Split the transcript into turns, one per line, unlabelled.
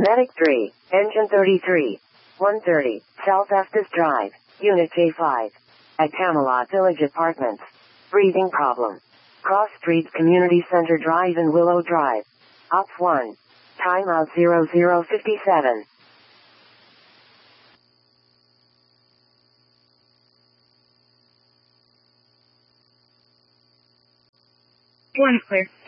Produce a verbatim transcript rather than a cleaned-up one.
Medic three, Engine thirty-three, one thirty, South Estes Drive, Unit J five. At Camelot Village Apartments. Breathing problem. Cross Streets Community Center Drive and Willow Drive. Op one. Timeout zero zero fifty-seven.
One clear.